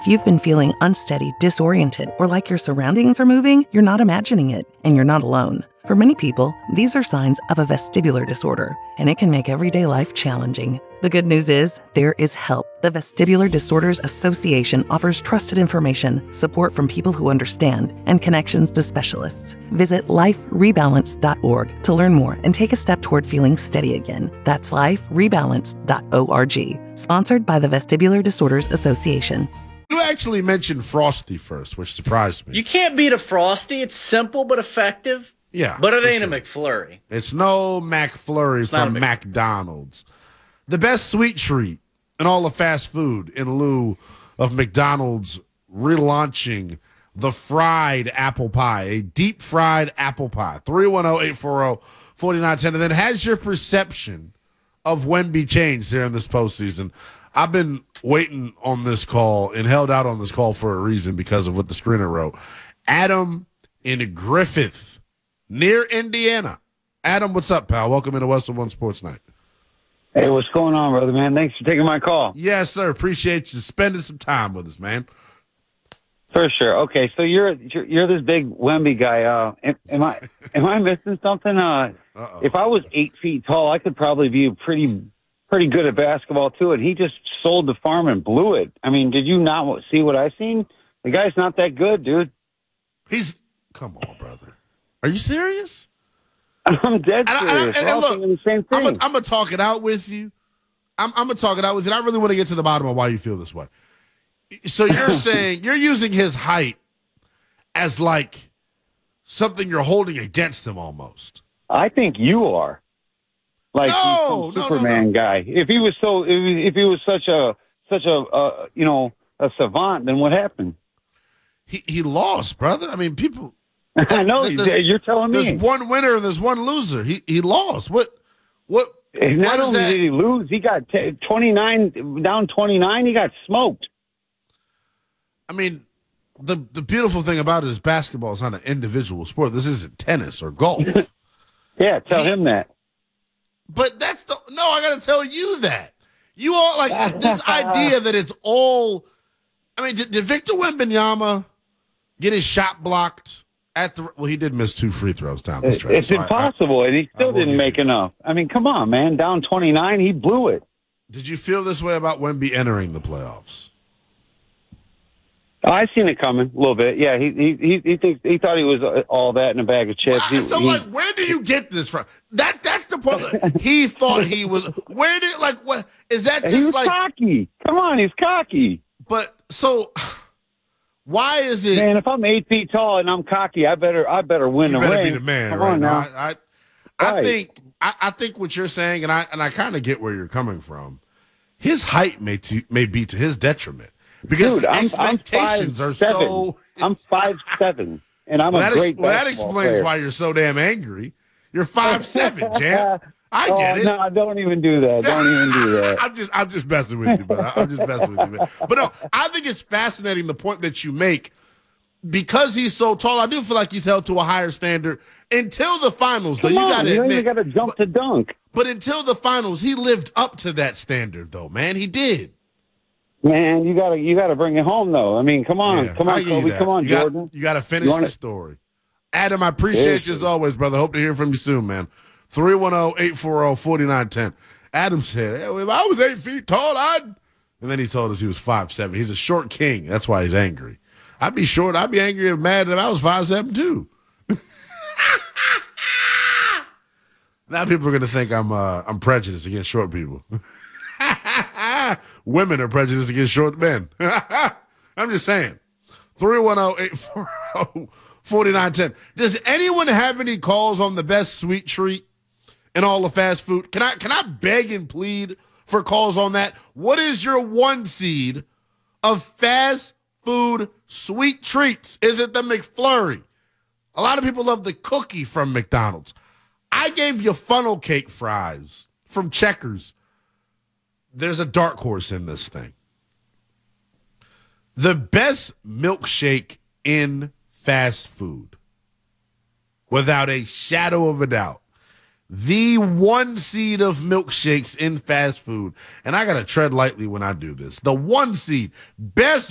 If you've been feeling unsteady, disoriented, or like your surroundings are moving, you're not imagining it, and you're not alone. For many people, these are signs of a vestibular disorder, and it can make everyday life challenging. The good news is, there is help. The Vestibular Disorders Association offers trusted information, support from people who understand, and connections to specialists. Visit liferebalance.org to learn more and take a step toward feeling steady again. That's liferebalance.org. Sponsored by the Vestibular Disorders Association. You actually mentioned Frosty first, which surprised me. You can't beat a Frosty. It's simple but effective. Yeah. But it ain't a McFlurry. It's no McFlurry from McDonald's. The best sweet treat in all of fast food in lieu of McDonald's relaunching the fried apple pie, a deep fried apple pie. 310-840-4910. And then has your perception of Wemby changed here in this postseason? I've been waiting on this call and held out on this call for a reason because of what the screener wrote. Adam in Griffith, near Indiana. Adam, what's up, pal? Welcome into Western One Sports Night. Hey, what's going on, brother, man? Thanks for taking my call. Yes, sir. Appreciate you spending some time with us, man. For sure. Okay, so you're this big Wemby guy. Am I missing something? If I was 8 feet tall, I could probably be pretty good at basketball too. And he just sold the farm and blew it. I mean, did you not see what I seen? The guy's not that good, dude. Come on, brother. Are you serious? I'm dead serious. And look, the same thing. I'm going to talk it out with you. I'm going to talk it out with you. And I really want to get to the bottom of why you feel this way. So you're saying you're using his height as like something you're holding against him almost. I think you are. Like he's some Superman guy. If he was such a savant, then what happened? He lost, brother. I mean, people. I know you're telling me. There's one winner and there's one loser. He lost. What? Not only did he lose, he got 29 down 29. He got smoked. I mean, the beautiful thing about it is basketball is not an individual sport. This isn't tennis or golf. Yeah, tell him that. But I got to tell you that. You all like this idea that it's all. I mean, did Victor Wembanyama get his shot blocked? He did miss 2 free throws down the stretch. It's impossible, and he still didn't make enough. I mean, come on, man. Down 29, he blew it. Did you feel this way about Wemby entering the playoffs? I seen it coming a little bit. Yeah, he thought he was all that in a bag of chips. Where do you get this from? That's the point. He thought he was. Where did what is that? Just he was cocky. Come on, he's cocky. But so. Why is it, man? If I'm 8 feet tall and I'm cocky, I better win the ring. You better be the man, Come right on now. now. I think what you're saying, and I kind of get where you're coming from. His height may be to his detriment because dude, the expectations are so. I'm 5'7", and I'm a great. That explains player. Why you're so damn angry. You're 5'7", champ. I get it. No, don't even do that. Don't even do that. I'm just messing with you, brother. I'm just messing with you, man. But no, I think it's fascinating the point that you make because he's so tall. I do feel like he's held to a higher standard until the finals. Though you got to admit, you got to jump to dunk. But until the finals, he lived up to that standard, though. Man, he did. Man, you gotta bring it home, though. I mean, come on, Kobe, come on, Jordan. You got to finish the story. Adam, I appreciate you as always, brother. Hope to hear from you soon, man. 310-840-4910. Adam said, if I was 8 feet tall, And then he told us he was 5'7". He's a short king. That's why he's angry. I'd be short. I'd be angry and mad if I was 5'7", too. Now people are going to think I'm prejudiced against short people. Women are prejudiced against short men. I'm just saying. 310-840-4910. Does anyone have any calls on the best sweet treat in all of fast food? Can I beg and plead for calls on that? What is your 1 seed of fast food sweet treats? Is it the McFlurry? A lot of people love the cookie from McDonald's. I gave you funnel cake fries from Checkers. There's a dark horse in this thing. The best milkshake in fast food, without a shadow of a doubt, the 1 seed of milkshakes in fast food, and I got to tread lightly when I do this, the 1 seed, best